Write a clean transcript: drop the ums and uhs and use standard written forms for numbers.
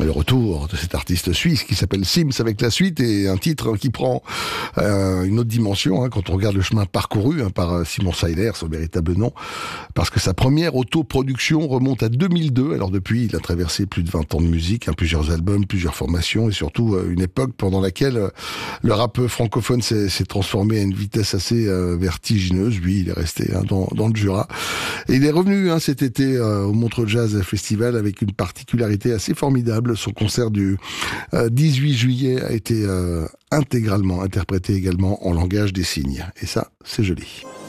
Le retour de cet artiste suisse qui s'appelle Sims avec la suite et un titre qui prend une autre dimension quand on regarde le chemin parcouru par Simon Seiler, son véritable nom, parce que sa première autoproduction remonte à 2002. Alors depuis, il a traversé plus de 20 ans de musique, plusieurs albums, plusieurs formations et surtout une époque pendant laquelle le rap francophone s'est transformé à une vitesse assez vertigineuse. Lui, il est resté dans le Jura. Et il est revenu cet été au Montreux Jazz Festival avec une particularité assez formidable. Son concert du 18 juillet a été intégralement interprété également en langage des signes. Et ça, c'est joli.